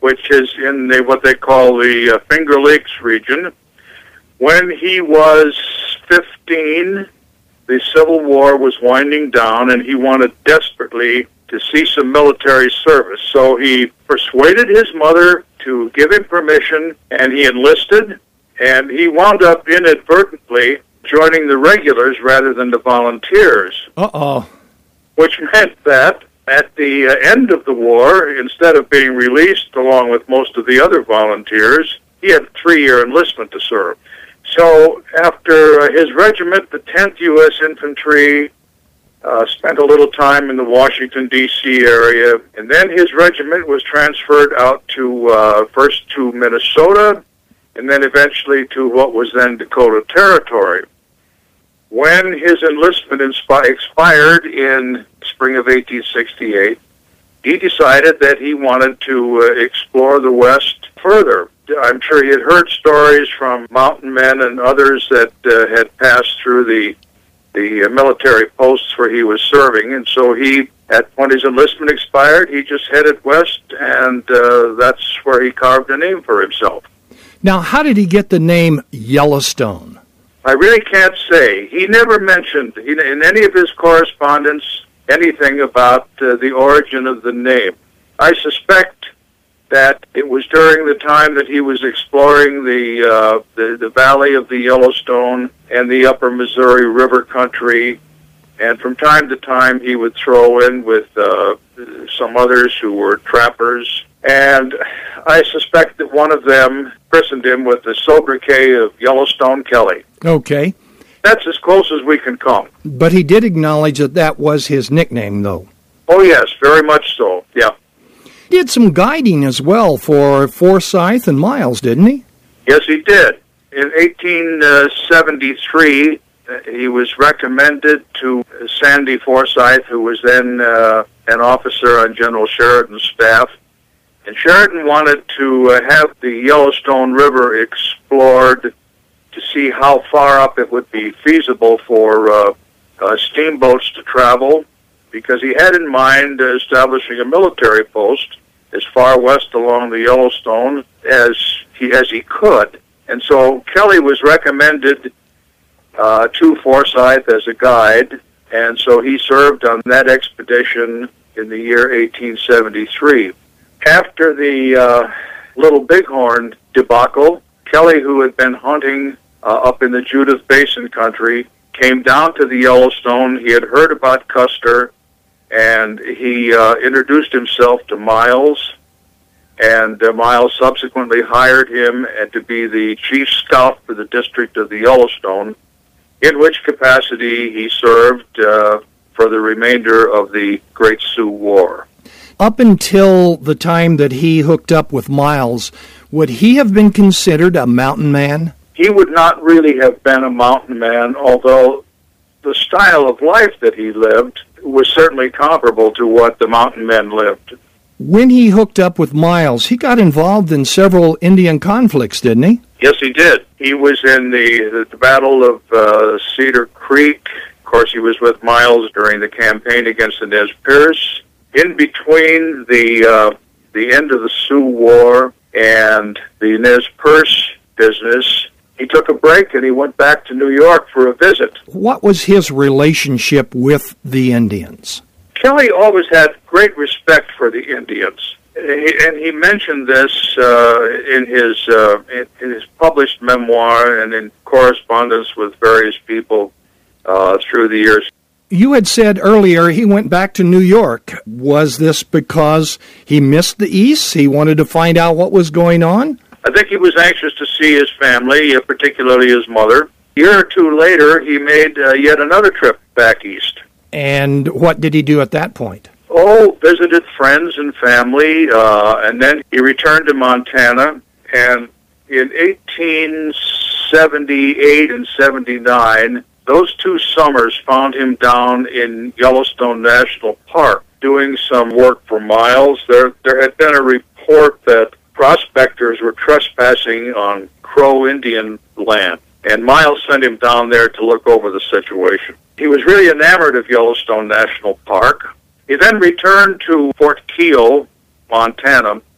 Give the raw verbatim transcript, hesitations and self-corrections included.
which is in the, what they call the uh, Finger Lakes region. When he was fifteen, the Civil War was winding down, and he wanted desperately to see some military service. So he persuaded his mother to give him permission, and he enlisted, and he wound up inadvertently joining the regulars rather than the volunteers. Uh-oh. Which meant that at the uh, end of the war, instead of being released along with most of the other volunteers, he had a three-year enlistment to serve. So after uh, his regiment, the tenth U S Infantry, uh, spent a little time in the Washington, D C area, and then his regiment was transferred out to, uh, first to Minnesota, and then eventually to what was then Dakota Territory. When his enlistment inspi- expired in spring of eighteen sixty-eight, he decided that he wanted to uh, explore the West further. I'm sure he had heard stories from mountain men and others that uh, had passed through the the uh, military posts where he was serving, and so he, at when his enlistment expired, he just headed west, and uh, that's where he carved a name for himself. Now, how did he get the name Yellowstone? I really can't say. He never mentioned in any of his correspondence anything about uh, the origin of the name. I suspect that it was during the time that he was exploring the, uh, the the valley of the Yellowstone and the upper Missouri River country, and from time to time he would throw in with uh, some others who were trappers, and I suspect that one of them christened him with the sobriquet of Yellowstone Kelly. Okay. That's as close as we can come. But he did acknowledge that that was his nickname, though. Oh, yes, very much so, yeah. He did some guiding as well for Forsyth and Miles, didn't he? Yes, he did. In eighteen seventy-three, uh, he was recommended to Sandy Forsyth, who was then uh, an officer on General Sheridan's staff. And Sheridan wanted to uh, have the Yellowstone River explored to see how far up it would be feasible for uh, uh, steamboats to travel, because he had in mind uh, establishing a military post as far west along the Yellowstone as he as he could. And so Kelly was recommended uh, to Forsyth as a guide, and so he served on that expedition in the year eighteen seventy-three. After the uh, Little Bighorn debacle, Kelly, who had been hunting uh, up in the Judith Basin country, came down to the Yellowstone. He had heard about Custer, and he uh, introduced himself to Miles, and uh, Miles subsequently hired him uh, to be the chief scout for the district of the Yellowstone, in which capacity he served uh, for the remainder of the Great Sioux War. Up until the time that he hooked up with Miles, would he have been considered a mountain man? He would not really have been a mountain man, although the style of life that he lived was certainly comparable to what the mountain men lived. When he hooked up with Miles, he got involved in several Indian conflicts, didn't he? Yes, he did. He was in the, the Battle of uh, Cedar Creek. Of course, he was with Miles during the campaign against the Nez Perce. In between the uh, the end of the Sioux War and the Nez Perce business, he took a break and he went back to New York for a visit. What was his relationship with the Indians? Kelly always had great respect for the Indians, and he mentioned this uh, in his uh, in his published memoir and in correspondence with various people uh, through the years. You had said earlier he went back to New York. Was this because he missed the East? He wanted to find out what was going on? I think he was anxious to see his family, uh, particularly his mother. A year or two later, he made uh, yet another trip back east. And what did he do at that point? Oh, visited friends and family, uh, and then he returned to Montana. And in eighteen seventy-eight and seventy-nine, those two summers found him down in Yellowstone National Park doing some work for Miles. There, there had been a report that prospectors were trespassing on Crow Indian land, and Miles sent him down there to look over the situation. He was really enamored of Yellowstone National Park. He then returned to Fort Keogh, Montana,